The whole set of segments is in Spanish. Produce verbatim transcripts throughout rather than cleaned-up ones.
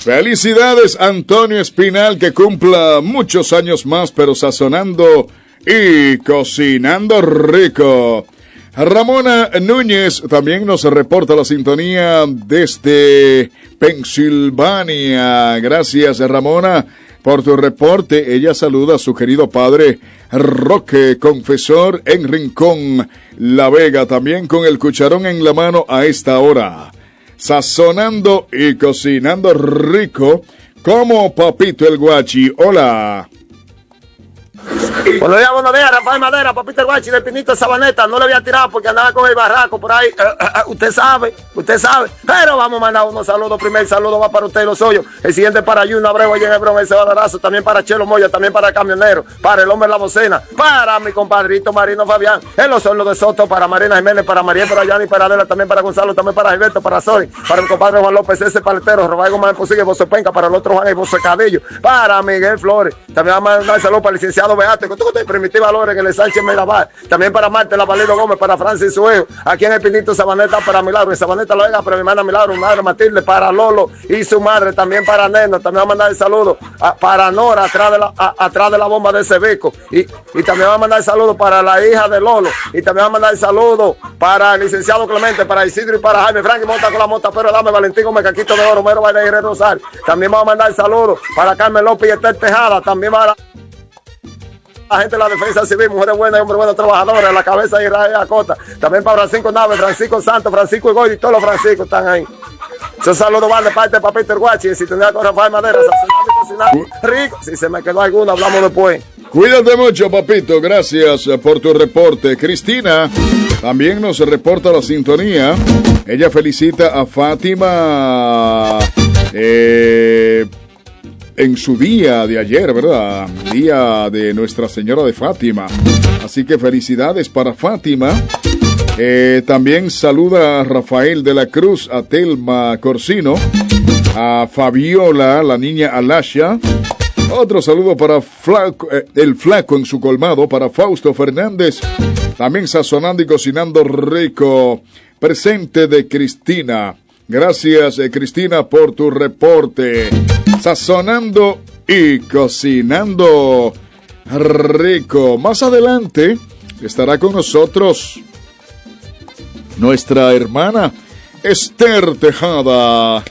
Felicidades Antonio Espinal, que cumpla muchos años más, pero sazonando y cocinando rico. Ramona Núñez también nos reporta la sintonía desde Pensilvania. Gracias, Ramona, por tu reporte. Ella saluda a su querido padre Roque, confesor en Rincón, La Vega, también con el cucharón en la mano a esta hora. Sazonando y cocinando rico como Papito el Guachi. Hola. Buenos días, buenos días, Rafael Madera, Papito el Guachi del Pinito Sabaneta. No le había tirado porque andaba con el barraco por ahí. Uh, uh, uh, usted sabe, usted sabe. Pero vamos a mandar unos saludos. Primer saludo va para usted, los suyos. El siguiente para Yuno Abreu, allá en Hebrón, ese badarazo. También para Chelo Moya, también para el camionero. Para el hombre de la bocena. Para mi compadrito Marino Fabián. En los hornos de Soto. Para Marina Jiménez, para María, para Yanni, para Adela. También para Gonzalo, también para Gilberto, para Sori. Para mi compadre Juan López, ese paletero. Rafael Gómez Posible, José Penca. Para el otro Juan y José Cadillo. Para Miguel Flores. También vamos a mandar saludos para el licenciado Beate. Primitiva Lore, que le Sánchez Mirabal, también para Marte La Valerio Gómez, para Francis Suejo, aquí en el Pinito Sabaneta, para Milagro, en Sabaneta La Vega, para mi hermana Milagro, mi madre Matilde, para Lolo y su madre, también para Neno, también va a mandar el saludo a, para Nora, atrás de la, a, atrás de la bomba de Sebeco, y, y también va a mandar el saludo para la hija de Lolo, y también va a mandar el saludo para el licenciado Clemente, para Isidro y para Jaime, Frankie Monta con la mota, pero dame Valentín Gómez, Caquito de Oro, Mero Baile y Rosario, también va a mandar el saludo para Carmen López y Esther Tejada, también va a la gente de la defensa civil, mujeres buenas y hombres buenos trabajadores, en la cabeza de Israel Acosta, también para Francisco Naves, Francisco Santos, Francisco Egoy y todos los Franciscos están ahí. Yo saludo van de parte de Papito el Guachi, y si tenía con Rafael Madera, rico, si se me quedó alguno, hablamos después. Cuídate mucho, Papito, gracias por tu reporte. Cristina también nos reporta la sintonía. Ella felicita a Fátima eh, en su día de ayer, ¿verdad? Día de Nuestra Señora de Fátima. Así que felicidades para Fátima. Eh, también saluda a Rafael de la Cruz, a Telma Corsino, a Fabiola, la niña Alasha. Otro saludo para Flaco, eh, el Flaco en su colmado, para Fausto Fernández. También sazonando y cocinando rico. Presente de Cristina. Gracias, eh, Cristina, por tu reporte. Sazonando y cocinando rico. Más adelante estará con nosotros nuestra hermana Esther Tejada.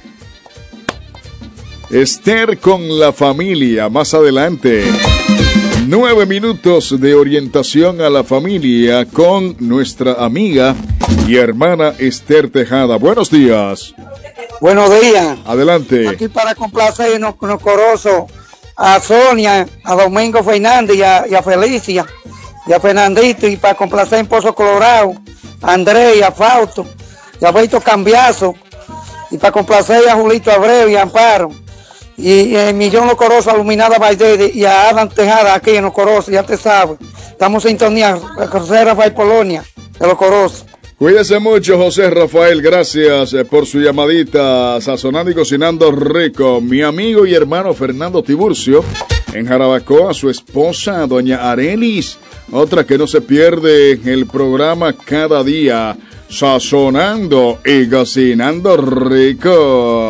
Esther con la familia, más adelante. Nueve minutos de orientación a la familia con nuestra amiga y hermana Esther Tejada. Buenos días. Buenos días. Adelante. Aquí para complacernos con los corosos a Sonia, a Domingo Fernández y a, y a Felicia y a Fernandito, y para complacer en Pozo Colorado a Andrés y a Fausto y a Beto Cambiazo, y para complacer a Julito Abreu y a Amparo, y en Millón Los Corosos, a Luminada Baidede y a Adam Tejada aquí en Los Corosos, ya te sabes. Estamos en sintonía, José Rafael Polonia de Los Corosos. Cuídese mucho, José Rafael, gracias por su llamadita. Sazonando y cocinando rico. Mi amigo y hermano Fernando Tiburcio en Jarabacoa, su esposa doña Arelis, otra que no se pierde en el programa cada día, sazonando y cocinando rico.